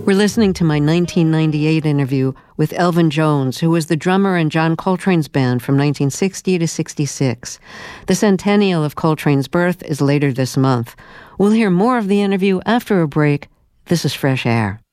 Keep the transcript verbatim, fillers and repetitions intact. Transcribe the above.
We're listening to my nineteen ninety-eight interview with Elvin Jones, who was the drummer in John Coltrane's band from nineteen sixty to sixty-six. The centennial of Coltrane's birth is later this month. We'll hear more of the interview after a break. This is Fresh Air.